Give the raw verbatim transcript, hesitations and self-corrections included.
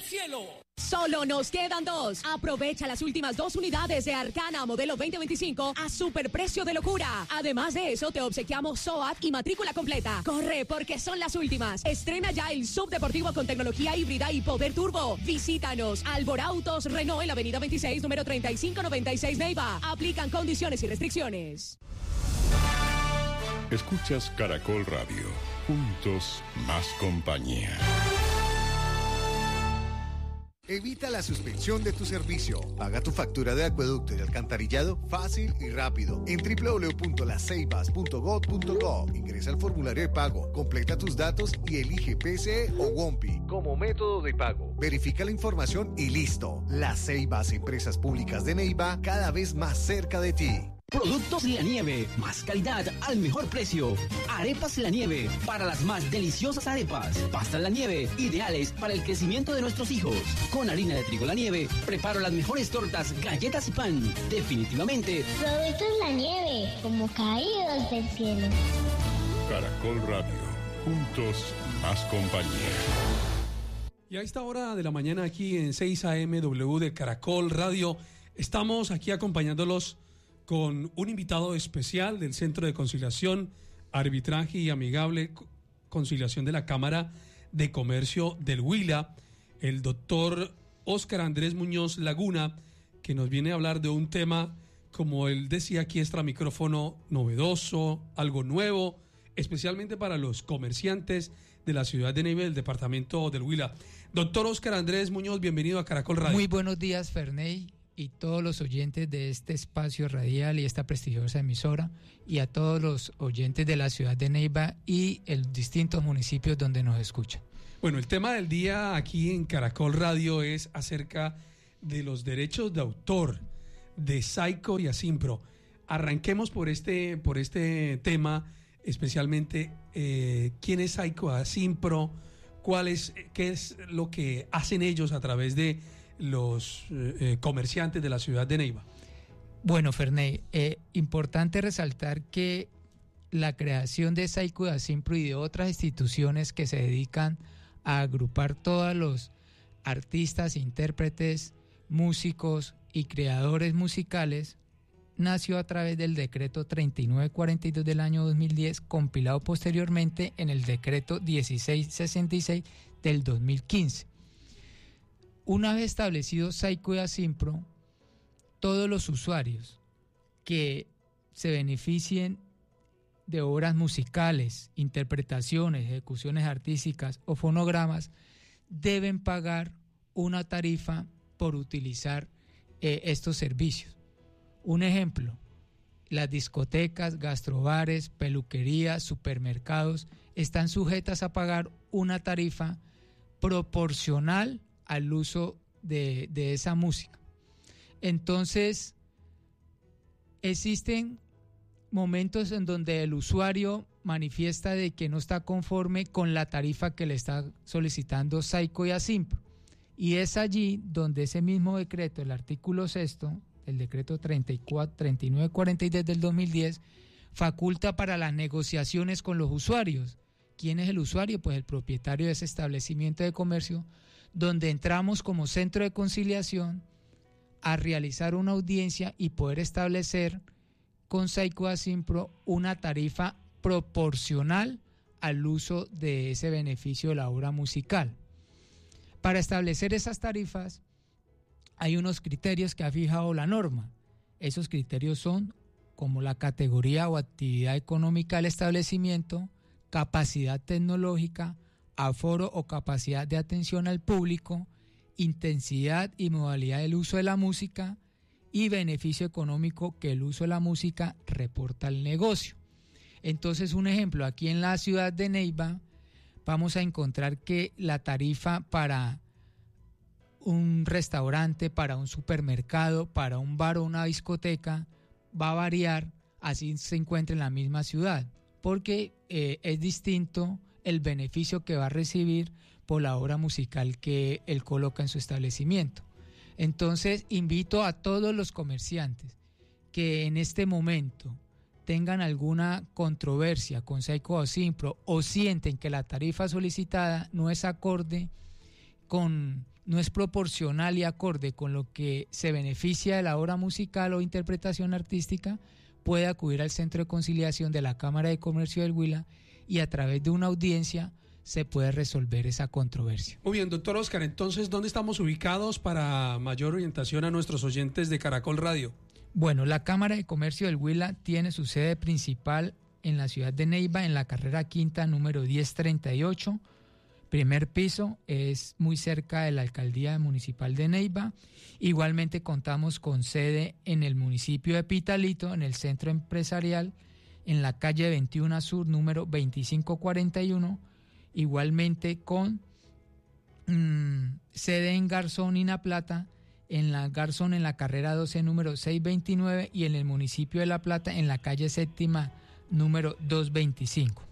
cielo. Solo nos quedan dos. Aprovecha las últimas dos unidades de Arcana modelo veinte veinticinco a superprecio de locura. Además de eso, te obsequiamos S O A T y matrícula completa. Corre, porque son las últimas. Estrena ya el subdeportivo con tecnología híbrida y poder turbo. Visítanos. Alborautos Renault en la avenida veintiséis, número treinta y cinco noventa y seis Neiva. Aplican condiciones y restricciones. Escuchas Caracol Radio. Juntos, más compañía. Evita la suspensión de tu servicio. Paga tu factura de acueducto y de alcantarillado fácil y rápido en doble u doble u doble u punto las ceibas punto gob punto co. Ingresa al formulario de pago, completa tus datos y elige P C E o WOMPI como método de pago. Verifica la información y listo. Las Ceibas, empresas públicas de Neiva, cada vez más cerca de ti. Productos La Nieve, más calidad al mejor precio. Arepas La Nieve, para las más deliciosas arepas. Pastas La Nieve, ideales para el crecimiento de nuestros hijos. Con harina de trigo La Nieve, preparo las mejores tortas, galletas y pan. Definitivamente. Productos La Nieve, como caídos del cielo. Caracol Radio, juntos, más compañía. Y a esta hora de la mañana aquí en seis A M W de Caracol Radio, estamos aquí acompañándolos con un invitado especial del Centro de Conciliación, Arbitraje y Amigable Conciliación de la Cámara de Comercio del Huila, el doctor Óscar Andrés Muñoz Laguna, que nos viene a hablar de un tema, como él decía aquí extra micrófono, novedoso, algo nuevo, especialmente para los comerciantes de la ciudad de Neiva, del departamento del Huila. Doctor Óscar Andrés Muñoz, bienvenido a Caracol Radio. Muy buenos días, Ferney, y todos los oyentes de este espacio radial y esta prestigiosa emisora, y a todos los oyentes de la ciudad de Neiva y los distintos municipios donde nos escuchan. Bueno, el tema del día aquí en Caracol Radio es acerca de los derechos de autor de Saico y Asimpro. Arranquemos por este, por este tema, especialmente eh, quién es Saico y Asimpro, cuál es, qué es lo que hacen ellos a través de los eh, comerciantes de la ciudad de Neiva. Bueno, Ferney, eh, importante resaltar que la creación de Saico y Asimpro y de otras instituciones que se dedican a agrupar todos los artistas, intérpretes, músicos y creadores musicales nació a través del decreto treinta y nueve cuarenta y dos del año dos mil diez, compilado posteriormente en el decreto dieciséis sesenta y seis del dos mil quince. Una vez establecido Saico y Asimpro, todos los usuarios que se beneficien de obras musicales, interpretaciones, ejecuciones artísticas o fonogramas deben pagar una tarifa por utilizar eh, estos servicios. Un ejemplo, las discotecas, gastrobares, peluquerías, supermercados están sujetas a pagar una tarifa proporcional al uso de, de esa música. Entonces, existen momentos en donde el usuario manifiesta de que no está conforme con la tarifa que le está solicitando Saico y Asimpro, y es allí donde ese mismo decreto, el artículo sexto, el decreto treinta y cuatro, treinta y nueve cuarenta y dos del dos mil diez, faculta para las negociaciones con los usuarios. ¿Quién es el usuario? Pues el propietario de ese establecimiento de comercio, donde entramos como centro de conciliación a realizar una audiencia y poder establecer con Saico y Asimpro una tarifa proporcional al uso de ese beneficio de la obra musical. Para establecer esas tarifas hay unos criterios que ha fijado la norma. Esos criterios son como la categoría o actividad económica del establecimiento, capacidad tecnológica, aforo o capacidad de atención al público, intensidad y modalidad del uso de la música y beneficio económico que el uso de la música reporta al negocio. Entonces, un ejemplo, aquí en la ciudad de Neiva vamos a encontrar que la tarifa para un restaurante, para un supermercado, para un bar o una discoteca va a variar, así se encuentra en la misma ciudad, porque eh, es distinto el beneficio que va a recibir por la obra musical que él coloca en su establecimiento. Entonces, invito a todos los comerciantes que en este momento tengan alguna controversia con Saico o Asimpro o sienten que la tarifa solicitada no es acorde con no es proporcional y acorde con lo que se beneficia de la obra musical o interpretación artística, puede acudir al Centro de Conciliación de la Cámara de Comercio del Huila y a través de una audiencia se puede resolver esa controversia. Muy bien, doctor Oscar, entonces, ¿dónde estamos ubicados para mayor orientación a nuestros oyentes de Caracol Radio? Bueno, la Cámara de Comercio del Huila tiene su sede principal en la ciudad de Neiva, en la carrera quinta número diez treinta y ocho, primer piso, es muy cerca de la Alcaldía Municipal de Neiva. Igualmente contamos con sede en el municipio de Pitalito, en el Centro Empresarial, en la calle veintiuno Sur número veinticinco cuarenta y uno, igualmente con mmm, sede en Garzón y La Plata, en la Garzón en la carrera doce número seiscientos veintinueve y en el municipio de La Plata en la calle séptima número doscientos veinticinco.